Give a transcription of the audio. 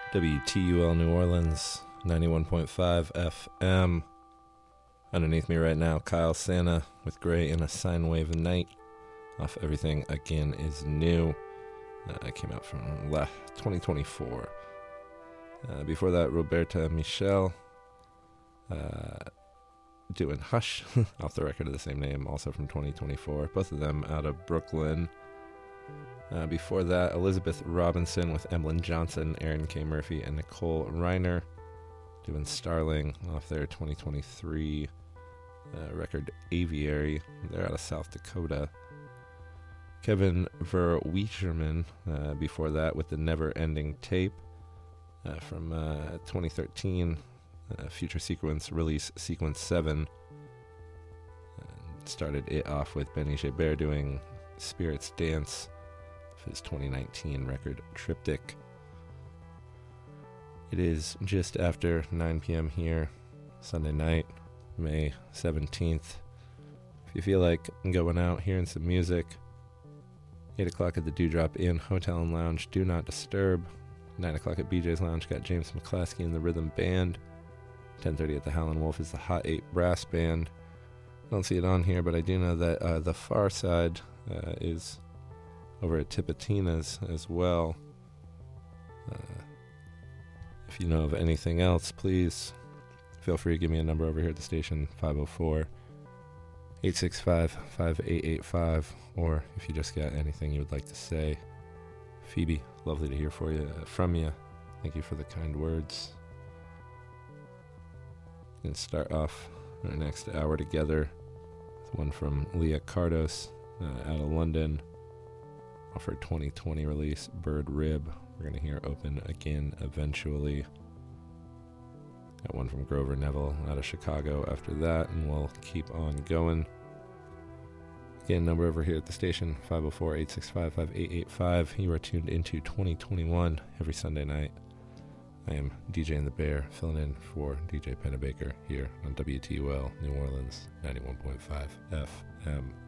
WTUL New Orleans, 91.5 FM. Underneath me right now, Kyle Santa with Gray in a Sine Wave Night off Everything Again Is New. It came out from 2024. Before that, Roberta Michelle doing Hush off the record of the same name, also from 2024. Both of them out of Brooklyn. Before that, Elizabeth Robinson with Emlyn Johnson, Aaron K. Murphy, and Nicole Reiner doing Starling off their 2023 record Aviary. They're out of South Dakota. Kevin Verweecherman before that with the Never Ending Tape from 2013, Future Sequence release Sequence 7. Started it off with Benny Gilbert doing Spirits Dance, his 2019 record Triptych. It is just after 9 p.m. here, Sunday night, May 17th. If you feel like going out, hearing some music, 8 o'clock at the Dewdrop Inn Hotel and Lounge, Do Not Disturb. 9 o'clock at BJ's Lounge, got James McClaskey and the Rhythm Band. 10:30 at the Howlin' Wolf is the Hot 8 Brass Band. I don't see it on here, but I do know that The Far Side is over at Tipitina's as well. If you know of anything else, please feel free to give me a number over here at the station, 504-865-5885, or if you just got anything you would like to say. Phoebe, lovely to hear from you. Thank you for the kind words. And start off our next hour together with one from Leah Cardos out of London. Off her 2020 release, Bird Rib. We're going to hear Open Again eventually. Got one from Grover Neville out of Chicago after that, and we'll keep on going. Again, number over here at the station, 504-865-5885. You are tuned into 2021 every Sunday night. I am DJ in the Bear, filling in for DJ Pennebaker here on WTUL New Orleans, 91.5 FM.